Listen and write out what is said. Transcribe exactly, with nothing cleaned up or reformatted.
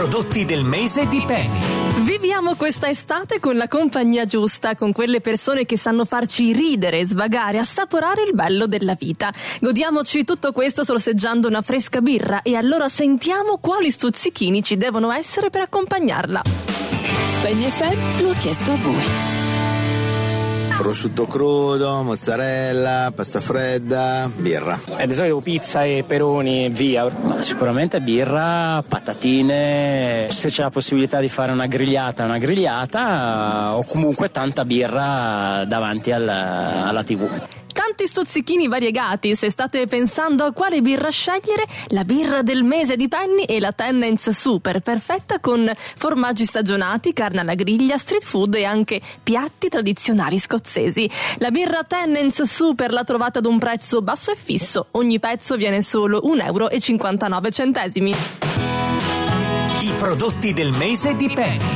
prodotti del mese di Penny. Viviamo questa estate con la compagnia giusta, con quelle persone che sanno farci ridere, svagare, assaporare il bello della vita. Godiamoci tutto questo sorseggiando una fresca birra e allora sentiamo quali stuzzichini ci devono essere per accompagnarla. Penny F M lo ha chiesto a voi. Prosciutto crudo, mozzarella, pasta fredda, birra. Eh, di solito pizza e peroni e via. Ma sicuramente birra, patatine, se c'è la possibilità di fare una grigliata, una grigliata o comunque tanta birra davanti al, alla tivù. Tanti stuzzichini variegati. Se state pensando a quale birra scegliere, la birra del mese di Penny è la Tennent's Super, perfetta con formaggi stagionati, carne alla griglia, street food e anche piatti tradizionali scozzesi. La birra Tennent's Super la trovate ad un prezzo basso e fisso. Ogni pezzo viene solo un euro e cinquantanove centesimi. I prodotti del mese di Penny.